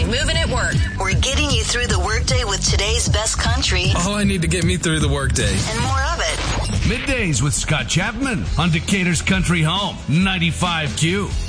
moving at work. We're getting you through the workday with today's best country. All I need to get me through the workday. And more of it. Middays with Scott Chapman on Decatur's Country Home, 95Q.